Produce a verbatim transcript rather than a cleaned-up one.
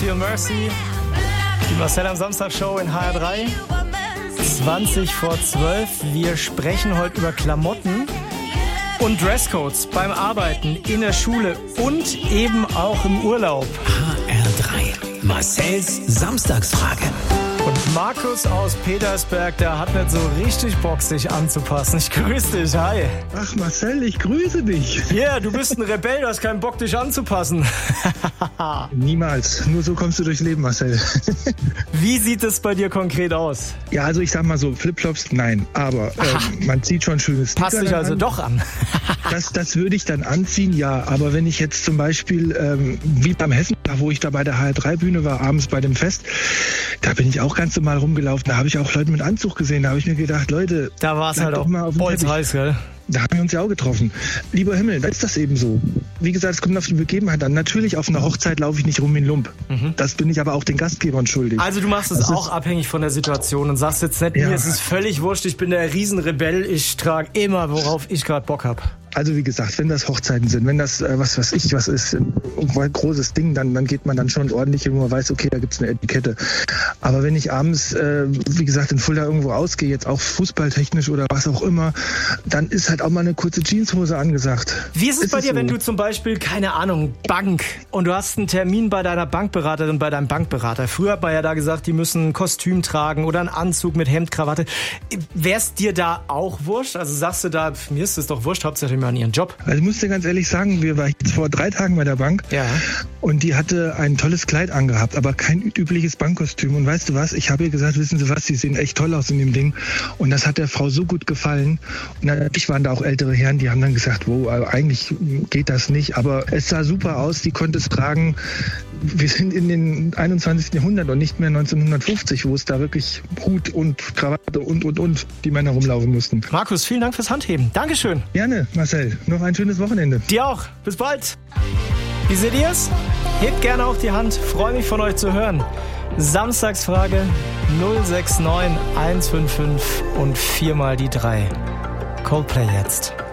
Feel Mercy. Die Marcel am Samstag Show in H R drei. zwanzig vor zwölf. Wir sprechen heute über Klamotten und Dresscodes beim Arbeiten, in der Schule und eben auch im Urlaub. H R drei. Marcels Samstagsfrage. Und Markus aus Petersberg, der hat nicht so richtig Bock, sich anzupassen. Ich grüße dich, hi. Ach Marcel, ich grüße dich. Ja, yeah, du bist ein Rebell, du hast keinen Bock, dich anzupassen. Niemals, nur so kommst du durchs Leben, Marcel. Wie sieht es bei dir konkret aus? Ja, also ich sag mal so, Flipflops, nein, aber äh, man zieht schon schönes Sneaker. Passt dich also an. doch an. das, das würde ich dann anziehen, ja, aber wenn ich jetzt zum Beispiel, ähm, wie beim Hessentag, wo ich da bei der H R drei Bühne war, abends bei dem Fest, da bin ich auch ganz normal rumgelaufen, da habe ich auch Leute mit Anzug gesehen, da habe ich mir gedacht, Leute, da war es halt auch mal heiß, gell? Da haben wir uns ja auch getroffen. Lieber Himmel, da ist das eben so. Wie gesagt, es kommt auf die Begebenheit an. Natürlich, auf einer Hochzeit laufe ich nicht rum wie ein Lump. Mhm. Das bin ich aber auch den Gastgebern schuldig. Also du machst es das auch abhängig von der Situation und sagst jetzt nicht, ja, mir ist es völlig wurscht, ich bin der Riesenrebell, ich trage immer, worauf ich gerade Bock habe. Also wie gesagt, wenn das Hochzeiten sind, wenn das, äh, was weiß ich, was ist, ein großes Ding, dann, dann geht man dann schon ordentlich, wo man weiß, okay, da gibt's eine Etikette. Aber wenn ich abends, äh, wie gesagt, in Fulda irgendwo ausgehe, jetzt auch fußballtechnisch oder was auch immer, dann ist halt auch mal eine kurze Jeanshose angesagt. Wie ist es ist bei es dir, so? wenn du zum Beispiel, keine Ahnung, Bank und du hast einen Termin bei deiner Bankberaterin, bei deinem Bankberater. Früher hat man ja da gesagt, die müssen ein Kostüm tragen oder einen Anzug mit Hemd, Krawatte. Wär's dir da auch wurscht? Also sagst du da, mir ist es doch wurscht, hauptsächlich mal an ihren Job. Also ich muss dir ganz ehrlich sagen, wir waren jetzt vor drei Tagen bei der Bank, ja, und die hatte ein tolles Kleid angehabt, aber kein übliches Bankkostüm. Und weißt du was, ich habe ihr gesagt, wissen Sie was, Sie sehen echt toll aus in dem Ding. Und das hat der Frau so gut gefallen. Und natürlich waren da auch ältere Herren, die haben dann gesagt, wow, eigentlich geht das nicht. Aber es sah super aus, die konnte es tragen. Wir sind in den einundzwanzigsten Jahrhundert und nicht mehr neunzehnhundertfünfzig, wo es da wirklich Hut und Krawatte und, und, und die Männer rumlaufen mussten. Markus, vielen Dank fürs Handheben. Dankeschön. Gerne, Marcel. Noch ein schönes Wochenende. Dir auch. Bis bald. Wie seht ihr's? Hebt gerne auch die Hand. Freue mich von euch zu hören. Samstagsfrage null sechs neun eins fünf fünf und viermal die drei. Coldplay jetzt.